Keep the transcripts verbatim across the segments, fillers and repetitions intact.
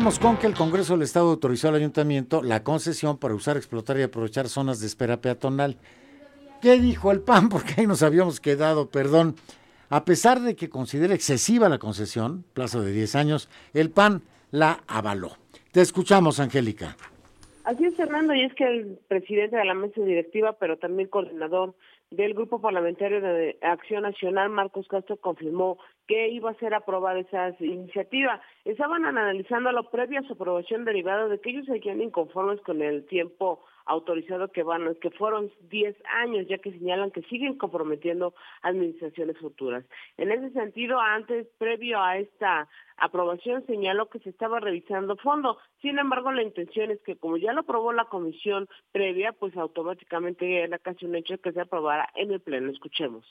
Vamos con que el Congreso del Estado autorizó al Ayuntamiento la concesión para usar, explotar y aprovechar zonas de espera peatonal. ¿Qué dijo el P A N? Porque ahí nos habíamos quedado, perdón. A pesar de que considera excesiva la concesión, plazo de diez años, el P A N la avaló. Te escuchamos, Angélica. Así es, Fernando, y es que el presidente de la mesa directiva, pero también coordinador del Grupo Parlamentario de Acción Nacional, Marcos Castro, confirmó que iba a ser aprobada esa iniciativa. Estaban analizando lo previo a su aprobación derivado de que ellos seguían inconformes con el tiempo autorizado que van, que fueron diez años, ya que señalan que siguen comprometiendo administraciones futuras. En ese sentido, antes, previo a esta aprobación, señaló que se estaba revisando fondo. Sin embargo, la intención es que, como ya lo aprobó la comisión previa, pues automáticamente era casi un hecho que se aprobara en el Pleno. Escuchemos.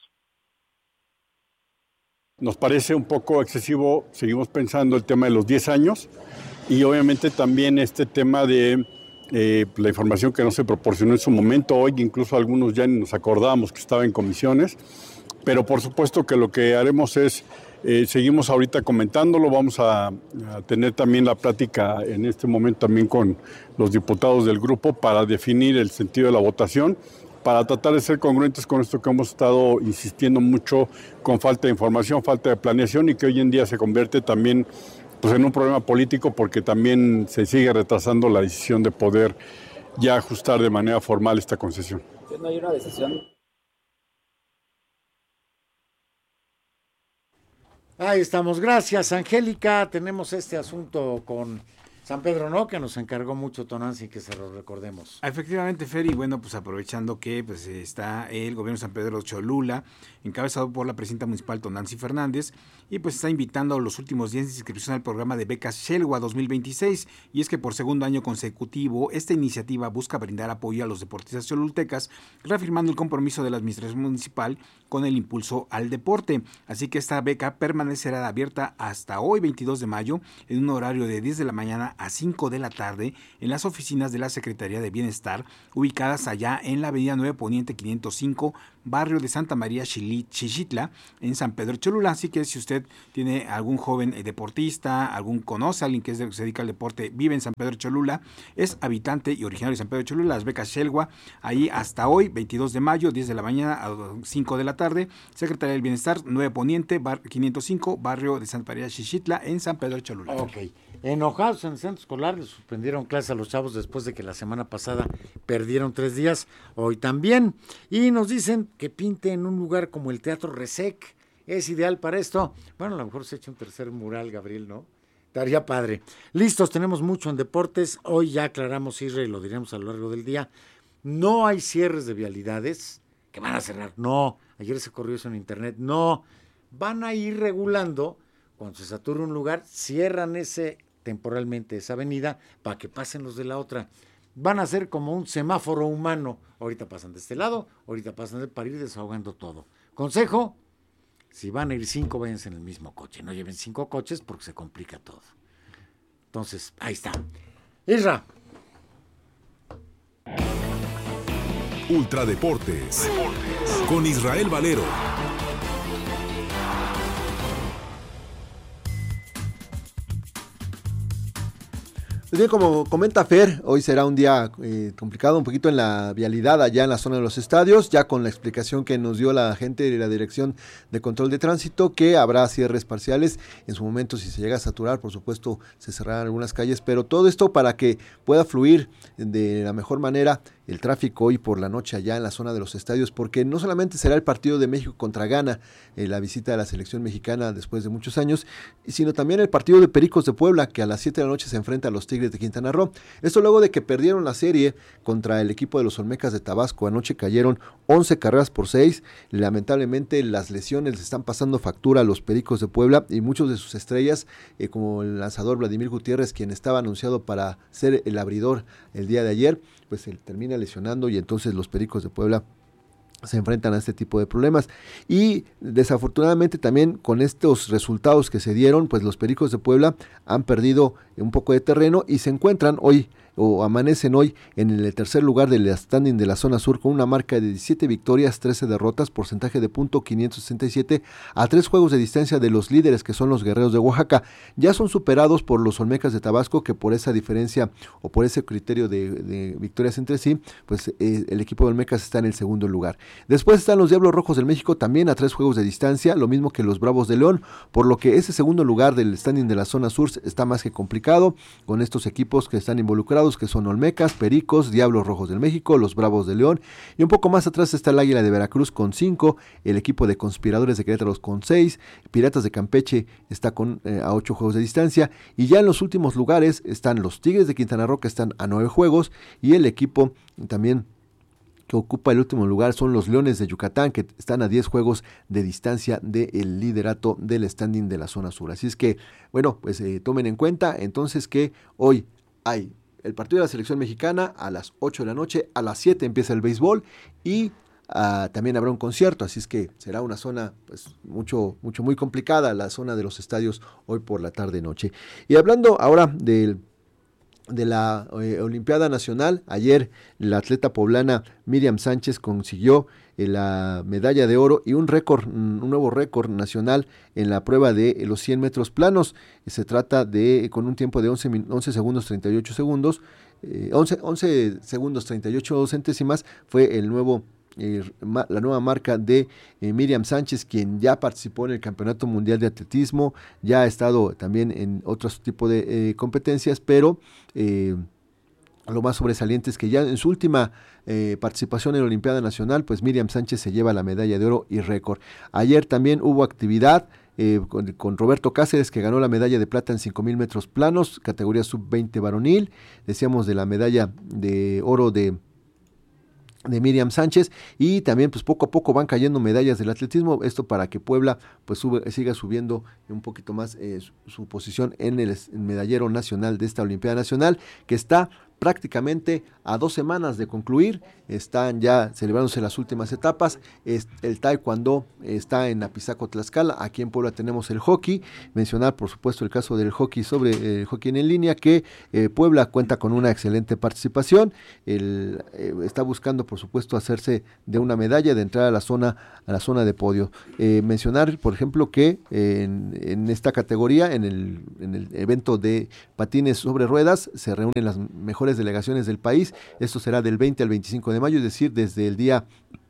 Nos parece un poco excesivo, seguimos pensando el tema de los diez años y obviamente también este tema de eh, la información que no se proporcionó en su momento. Hoy incluso algunos ya ni nos acordamos que estaba en comisiones, pero por supuesto que lo que haremos es, eh, seguimos ahorita comentándolo, vamos a, a tener también la plática en este momento también con los diputados del grupo para definir el sentido de la votación, para tratar de ser congruentes con esto que hemos estado insistiendo mucho, con falta de información, falta de planeación, y que hoy en día se convierte también pues, en un problema político, porque también se sigue retrasando la decisión de poder ya ajustar de manera formal esta concesión. ¿No hay una decisión? Ahí estamos, gracias, Angélica. Tenemos este asunto con San Pedro, ¿no? Que nos encargó mucho Tonantzin, que se lo recordemos. Efectivamente, Fer, y bueno, pues aprovechando que pues está el gobierno de San Pedro Cholula, encabezado por la presidenta municipal Tonantzin Fernández, y pues está invitando a los últimos días de inscripción al programa de becas Xelwa dos mil veintiséis, y es que por segundo año consecutivo, esta iniciativa busca brindar apoyo a los deportistas cholultecas, reafirmando el compromiso de la administración municipal con el impulso al deporte. Así que esta beca permanecerá abierta hasta hoy, veintidós de mayo, en un horario de diez de la mañana a cinco de la tarde en las oficinas de la Secretaría de Bienestar, ubicadas allá en la avenida nueve Poniente quinientos cinco, barrio de Santa María Xixitla, en San Pedro Cholula. Así que si usted tiene algún joven deportista, algún conoce a alguien que es de, se dedica al deporte, vive en San Pedro Cholula, es habitante y originario de San Pedro Cholula, las becas Xelwa, ahí hasta hoy, veintidós de mayo, diez de la mañana a cinco de la tarde, Secretaría del Bienestar, nueve Poniente, bar, quinientos cinco, barrio de Santa María Xixitla, en San Pedro Cholula. Ok. Enojados en el centro escolar, les suspendieron clases a los chavos después de que la semana pasada perdieron tres días, hoy también, y nos dicen que pinte en un lugar como el Teatro Resec, es ideal para esto. Bueno, a lo mejor se echa un tercer mural, Gabriel, ¿no? Estaría padre. Listos, tenemos mucho en deportes, hoy ya aclaramos, Isra, y lo diremos a lo largo del día, no hay cierres de vialidades que van a cerrar, no, ayer se corrió eso en internet, no, van a ir regulando, cuando se sature un lugar, cierran ese temporalmente esa avenida para que pasen los de la otra. Van a ser como un semáforo humano. Ahorita pasan de este lado, ahorita pasan de para ir desahogando todo. Consejo, si van a ir cinco, váyanse en el mismo coche. No lleven cinco coches porque se complica todo. Entonces, ahí está. Isra. Ultradeportes. Con Israel Valero. Pues bien, como comenta Fer, hoy será un día eh, complicado, un poquito en la vialidad allá en la zona de los estadios, ya con la explicación que nos dio la gente de la Dirección de Control de Tránsito, que habrá cierres parciales. En su momento, si se llega a saturar, por supuesto, se cerrarán algunas calles, pero todo esto para que pueda fluir de la mejor manera el tráfico hoy por la noche allá en la zona de los estadios, porque no solamente será el partido de México contra Ghana, eh, la visita de la selección mexicana después de muchos años, sino también el partido de Pericos de Puebla, que a las siete de la noche se enfrenta a los Tigres de Quintana Roo. Esto luego de que perdieron la serie contra el equipo de los Olmecas de Tabasco. Anoche cayeron once carreras por seis. Lamentablemente las lesiones les están pasando factura a los Pericos de Puebla y muchos de sus estrellas, eh, como el lanzador Vladimir Gutiérrez, quien estaba anunciado para ser el abridor el día de ayer, pues él termina lesionando y entonces los Pericos de Puebla se enfrentan a este tipo de problemas. Y desafortunadamente también con estos resultados que se dieron, pues los Pericos de Puebla han perdido un poco de terreno y se encuentran hoy o amanecen hoy en el tercer lugar del standing de la zona sur con una marca de diecisiete victorias, trece derrotas, porcentaje de punto quinientos sesenta y siete, a tres juegos de distancia de los líderes que son los Guerreros de Oaxaca. Ya son superados por los Olmecas de Tabasco, que por esa diferencia o por ese criterio de, de victorias entre sí, pues eh, el equipo de Olmecas está en el segundo lugar. Después están los Diablos Rojos del México, también a tres juegos de distancia, lo mismo que los Bravos de León, por lo que ese segundo lugar del standing de la zona sur está más que complicado con estos equipos que están involucrados, que son Olmecas, Pericos, Diablos Rojos del México, los Bravos de León, y un poco más atrás está el Águila de Veracruz con cinco, el equipo de Conspiradores de Querétaro con seis, Piratas de Campeche está con eh, a ocho juegos de distancia, y ya en los últimos lugares están los Tigres de Quintana Roo, que están a nueve juegos, y el equipo también que ocupa el último lugar son los Leones de Yucatán, que están a diez juegos de distancia del liderato del standing de la zona sur. Así es que, bueno, pues eh, tomen en cuenta entonces que hoy hay el partido de la selección mexicana a las ocho de la noche, a las siete empieza el béisbol y uh, también habrá un concierto, así es que será una zona pues mucho, mucho, muy complicada, la zona de los estadios hoy por la tarde-noche. Y hablando ahora del de la eh, Olimpiada Nacional, ayer la atleta poblana Miriam Sánchez consiguió eh, la medalla de oro y un récord, un nuevo récord nacional en la prueba de eh, los cien metros planos. Se trata de, con un tiempo de once, once segundos treinta y ocho segundos, eh, once, once segundos treinta y ocho centésimas, fue el nuevo Eh, ma, la nueva marca de eh, Miriam Sánchez, quien ya participó en el Campeonato Mundial de Atletismo, ya ha estado también en otros tipos de eh, competencias, pero eh, lo más sobresaliente es que ya en su última eh, participación en la Olimpiada Nacional, pues Miriam Sánchez se lleva la medalla de oro y récord. Ayer también hubo actividad Eh, con, con Roberto Cáceres, que ganó la medalla de plata en cinco mil metros planos, categoría sub veinte varonil. Decíamos de la medalla de oro de de Miriam Sánchez, y también pues poco a poco van cayendo medallas del atletismo, esto para que Puebla pues sube, siga subiendo un poquito más eh, su, su posición en el, el medallero nacional de esta Olimpiada Nacional, que está prácticamente a dos semanas de concluir. Están ya celebrándose las últimas etapas. Es, el taekwondo está en Apizaco, Tlaxcala. Aquí en Puebla tenemos el hockey. Mencionar, por supuesto, el caso del hockey sobre el eh, hockey en línea, que eh, Puebla cuenta con una excelente participación. El, eh, está buscando, por supuesto, hacerse de una medalla, de entrar a la zona, a la zona de podio. Eh, mencionar, por ejemplo, que eh, en, en esta categoría, en el, en el evento de patines sobre ruedas, se reúnen las mejores delegaciones del país. Esto será del veinte al veinticinco de mayo, es decir, desde el día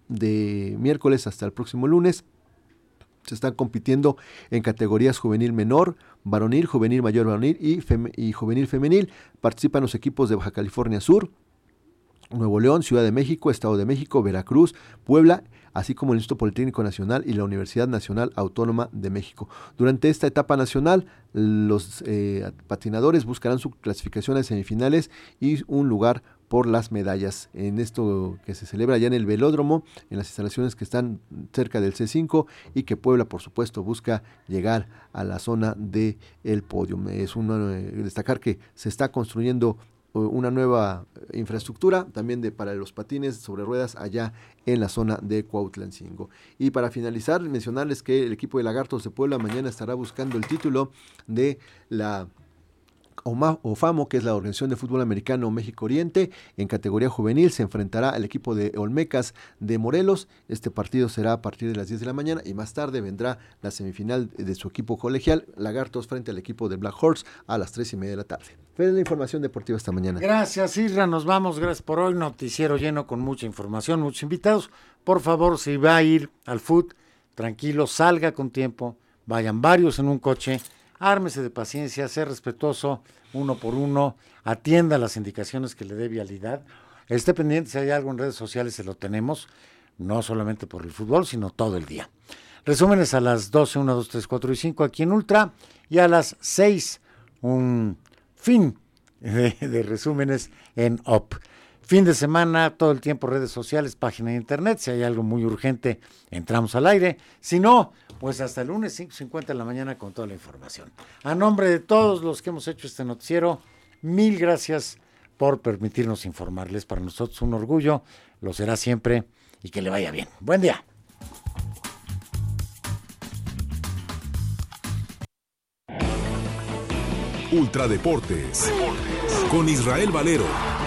de miércoles hasta el próximo lunes. Se están compitiendo en categorías juvenil menor, varonil, juvenil mayor varonil y, fem- y juvenil femenil. Participan los equipos de Baja California Sur, Nuevo León, Ciudad de México, Estado de México, Veracruz, Puebla, así como el Instituto Politécnico Nacional y la Universidad Nacional Autónoma de México. Durante esta etapa nacional, los eh, patinadores buscarán su clasificación a semifinales y un lugar por las medallas. En esto que se celebra ya en el velódromo, en las instalaciones que están cerca del C cinco, y que Puebla, por supuesto, busca llegar a la zona del podio. Es un eh, destacar que se está construyendo una nueva infraestructura también de, para los patines sobre ruedas allá en la zona de Cuautlancingo. Y para finalizar, mencionarles que el equipo de Lagartos de Puebla mañana estará buscando el título de la OFAMO, que es la Organización de Fútbol Americano México Oriente. En categoría juvenil se enfrentará al equipo de Olmecas de Morelos. Este partido será a partir de las diez de la mañana, y más tarde vendrá la semifinal de su equipo colegial, Lagartos frente al equipo de Black Horse, a las tres y media de la tarde. Fue la información deportiva esta mañana. Gracias, Isra, nos vamos, gracias por hoy. Noticiero lleno con mucha información, muchos invitados. Por favor, si va a ir al fútbol, tranquilo, salga con tiempo, vayan varios en un coche, ármese de paciencia, sea respetuoso uno por uno, atienda las indicaciones que le dé vialidad, esté pendiente si hay algo en redes sociales, se lo tenemos, no solamente por el fútbol, sino todo el día. Resúmenes a las doce, uno, dos, tres, cuatro y cinco aquí en Ultra, y a las seis un fin de, de resúmenes en O P. Fin de semana, todo el tiempo redes sociales, página de internet. Si hay algo muy urgente, entramos al aire. Si no, pues hasta el lunes, cinco cincuenta de la mañana, con toda la información. A nombre de todos los que hemos hecho este noticiero, mil gracias por permitirnos informarles. Para nosotros un orgullo, lo será siempre, y que le vaya bien. Buen día. Ultradeportes, con Israel Valero.